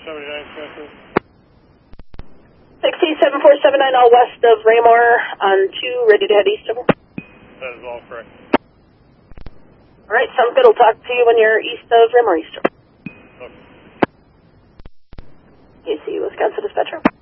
67479 all west of Raymore on 2, ready to head east of. That is all correct. All right, sounds good. I'll talk to you when you're east of Raymore East. Okay. KC, Wisconsin Dispatcher.